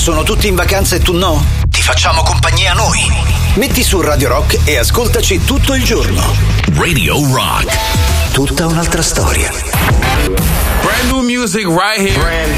sono tutti in vacanza e tu no? Ti facciamo compagnia noi. Metti su Radio Rock e ascoltaci tutto il giorno. Radio Rock. Tutta un'altra storia. Brand new music right here.